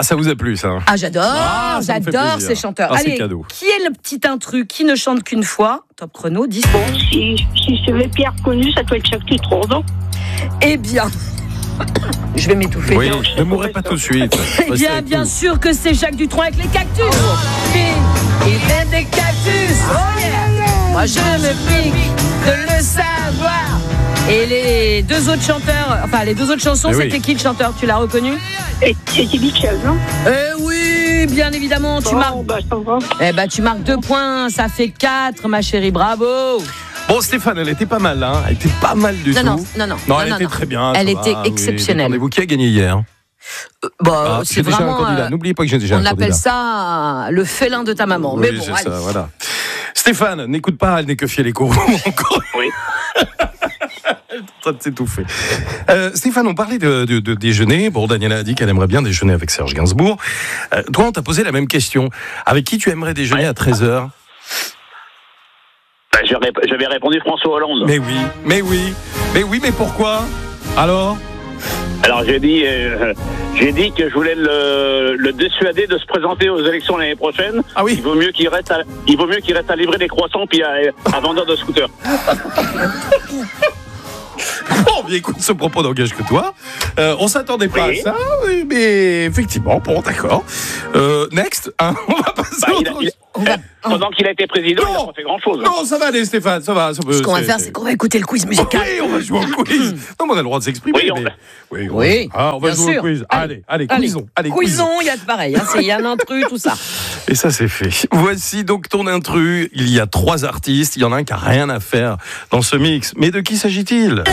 Ah, ça vous a plu, ça? Ah, j'adore, ça me fait j'adore plaisir. ces chanteurs. Ah, c'est Allez, cadeau. qui est le petit intrus qui ne chante qu'une fois? Top chrono, dispo. Si c'est Pierre connu, ça doit être Jacques Dutronc, non? Eh bien, je vais m'étouffer. Oui, ne mourrez pas tout de suite. Eh bien sûr que c'est Jacques Dutronc avec les cactus. Il fait des cactus. Oh yeah. Moi je me pique de le savoir. Et les deux autres chanteurs, enfin les deux autres chansons, Eh oui. c'était qui le chanteur? Tu l'as reconnu? Et c'était Michel, non? Oui, bien évidemment. Tu marques. Ça va. Eh ben tu marques 2 points, ça fait 4, ma chérie. Bravo. Bon, Stéphane, elle était pas mal, hein. Elle était pas mal du tout. Non, Elle était très bien. Elle ça était va, oui. exceptionnelle. Attendez-vous, qui a gagné hier? Bon, J'ai c'est déjà un vraiment. candidat. N'oubliez pas que j'ai déjà un On candidat. appelle ça le félin de ta maman. Oui, Mais bon, c'est allez. ça, voilà. Stéphane, n'écoute pas, elle n'est que fier les coraux. Encore. Oui. En train de s'étouffer. Stéphane, on parlait de déjeuner. Bon, Daniela a dit qu'elle aimerait bien déjeuner avec Serge Gainsbourg. Toi, on t'a posé la même question. Avec qui tu aimerais déjeuner à 13h? J'avais répondu François Hollande. Mais pourquoi? Alors Alors j'ai dit que je voulais le dissuader de se présenter aux élections l'année prochaine. Ah oui. Il vaut mieux qu'il reste à livrer des croissants puis à vendeur de scooters. Bon, bien écoute, ce propos n'engage que toi. On s'attendait pas Oui. à ça, oui, mais effectivement, bon, d'accord. Next, hein, on va passer à autre chose. Pendant qu'il a été président, il n'a pas fait grand-chose. Non, ça va aller, Stéphane, ça va. Ce qu'on va faire, c'est qu'on va écouter le quiz musical. Oui, on va jouer au quiz. Non, mais on a le droit de s'exprimer. Oui, Oui, on va bien jouer sûr. au quiz. Allez, quizons. Quizons, il y a de pareil. Il y a un intrus, tout ça. Et ça, c'est fait. Voici donc ton intrus. Il y a 3 artistes. Il y en a un qui n'a rien à faire dans ce mix. Mais de qui s'agit-il ?